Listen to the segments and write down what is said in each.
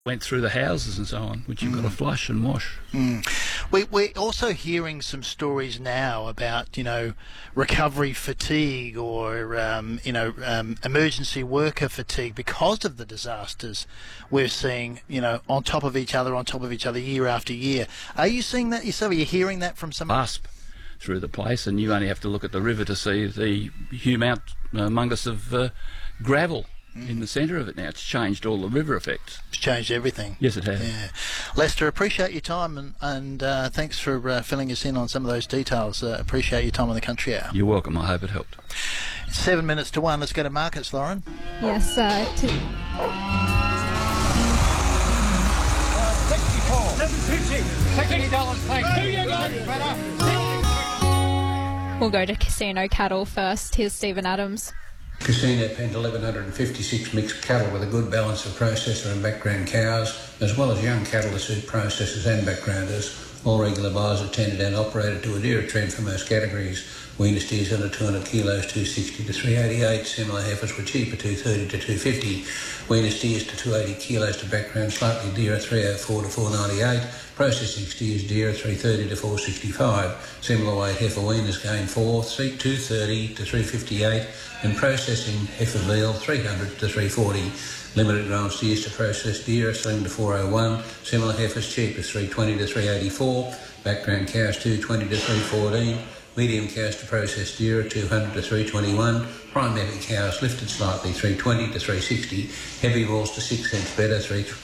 went through the houses and so on, which you've got to flush and wash. We're also hearing some stories now about, recovery fatigue or, emergency worker fatigue because of the disasters we're seeing, on top of each other, year after year. Are you seeing that yourself? Are you hearing that from some... Wasp through the place, and you only have to look at the river to see the humongous of gravel in the centre of it now. It's changed all the river effects. It's changed everything. Yes, it has. Yeah. Lester, appreciate your time and thanks for filling us in on some of those details. Appreciate your time on the Country Hour. You're welcome. I hope it helped. It's 7 minutes to 1. Let's go to markets, Lauren. Yes, $64. $60, thanks. We'll go to Casino Cattle first. Here's Stephen Adams. Casino penned 1,156 mixed cattle with a good balance of processor and background cows, as well as young cattle to suit processors and backgrounders. All regular buyers attended and operated to a dearer trend for most categories. Weaner steers under 200 kilos, 260 to 388. Similar heifers were cheaper, 230 to 250. Weaner steers to 280 kilos to background, slightly dearer, 304 to 498. Processing steers dearer, 330 to 465. Similar weight heifer weaners gained 230 to 358. And processing heifer veal, 300 to 340. Limited grown steers to process dearer, selling to 401. Similar heifers cheaper, 320 to 384. Background cows, 220 to 314. Medium cows to process dearer, 200 to 321. Prime heavy cows lifted slightly, 320 to 360. Heavy bulls to 6 cents better,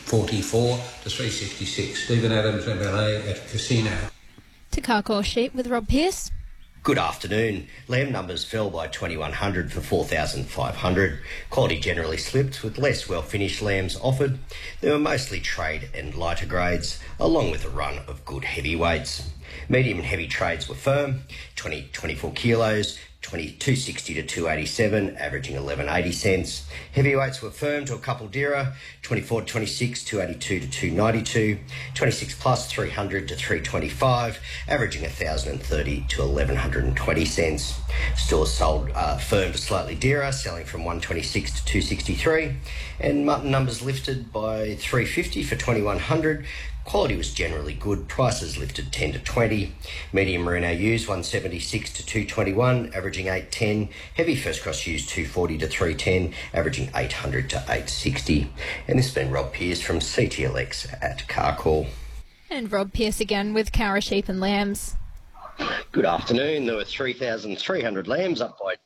344 to 366. Stephen Adams, MLA at Casino. To Carcoar Sheep with Rob Pearce. Good afternoon. Lamb numbers fell by 2,100 for 4,500. Quality generally slipped with less well-finished lambs offered. There were mostly trade and lighter grades, along with a run of good heavyweights. Medium and heavy trades were firm, 24 kilos, 260 to 287, averaging 11.80 cents. Heavyweights were firm to a couple dearer, 24 to 26, 282 to 292, 26 plus 300 to 325, averaging 1,030 to 1,120 cents. Stores sold firm to slightly dearer, selling from 126 to 263, and mutton numbers lifted by 350 for 2,100. Quality was generally good. Prices lifted 10 to 20. Medium merino ewes 176 to 221, averaging 810. Heavy first cross ewes 240 to 310, averaging 800 to 860. And this has been Rob Pearce from CTLX at Carcoar. And Rob Pearce again with Cowra Sheep and Lambs. Good afternoon. There were 3,300 lambs, up by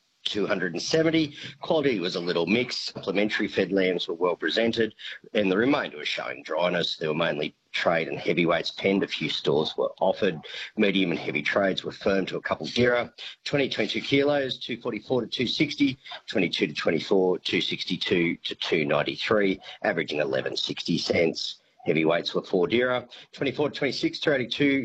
270. Quality was a little mixed. Supplementary fed lambs were well presented, and the remainder was showing dryness. There were mainly trade and heavyweights penned. A few stores were offered. Medium and heavy trades were firm to a couple dearer. 22 kilos, 244 to 260, 22 to 24, 262 to 293, averaging 11.60 cents. Heavyweights were 4 dearer, 24 to 26, 282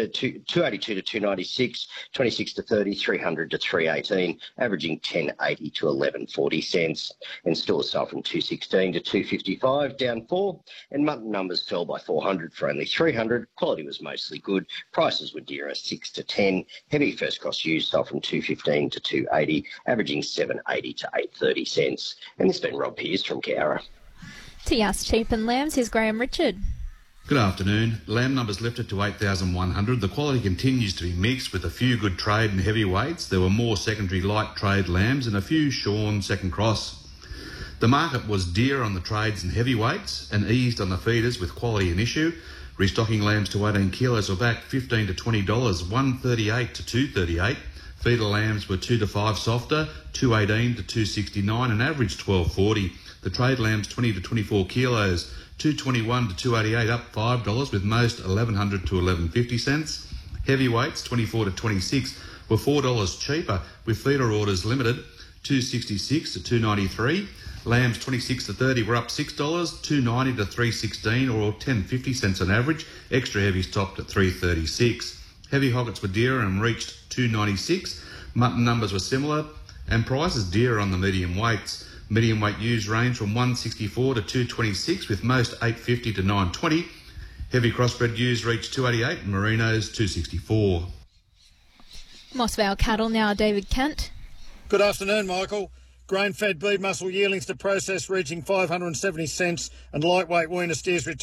to 296, 26 to 30, 300 to 318, averaging 10.80 to 11.40 cents. And stores sold from 216 to 255, down 4. And mutton numbers fell by 400 for only 300. Quality was mostly good. Prices were dearer, 6 to 10. Heavy first cross ewes sold from 215 to 280, averaging 7.80 to 8.30 cents. And this has been Rob Pearce from Cowra. To Yass Sheep and Lambs, here's Graham Richard. Good afternoon. Lamb numbers lifted to 8,100. The quality continues to be mixed with a few good trade and heavyweights. There were more secondary light trade lambs and a few shorn second cross. The market was dear on the trades and heavyweights and eased on the feeders with quality an issue. Restocking lambs to 18 kilos were back $15 to $20, $138 to $238. Feeder lambs were 2 to 5 softer, $218 to $269 and averaged $12.40. The trade lambs 20 to 24 kilos, $221 to $288, up $5, with most $1,100 to $11.50 cents. Heavyweights 24 to 26 were $4 cheaper, with feeder orders limited, $266 to $293. Lambs 26 to 30 were up $6, $290 to $316, or 10.50 cents on average. Extra heavy stopped at $336. Heavy hoggets were dearer and reached $296. Mutton numbers were similar, and prices dearer on the medium weights. Medium weight ewes range from 164 to 226, with most 850 to 920. Heavy crossbred ewes reached 288 and merinos 264. Moss Vale Cattle now, David Kent. Good afternoon, Michael. Grain-fed beef muscle yearlings to process reaching 570 cents and lightweight weaner steers